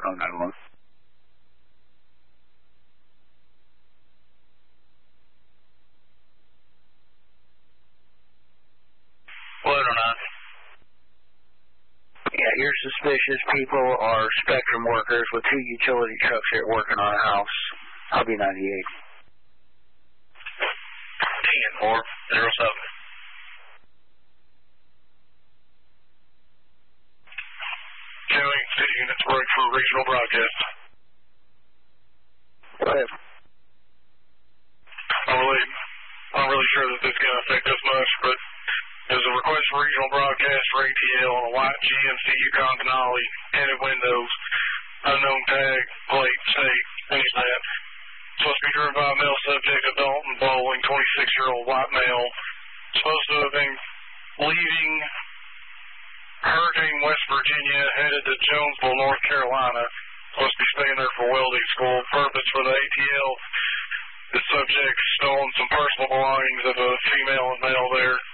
on that one. Yeah, your suspicious people are Spectrum workers with 2 utility trucks here working on a house. I'll be 98. 10-4-0-7. County City units break for regional broadcast. Go ahead. I'm really sure that this is going to affect us much, but there's a request for regional broadcast for ATL on a white GMC Yukon Denali, tinted windows, unknown tag, plate, state, any of that. Supposed to be driven by a male subject, adult and bowling, 26-year-old white male. Supposed to have been leaving Hurricane, West Virginia, headed to Jonesville, North Carolina. Supposed to be staying there for welding school. Purpose for the ATL. The subject stolen some personal belongings of a female and male there.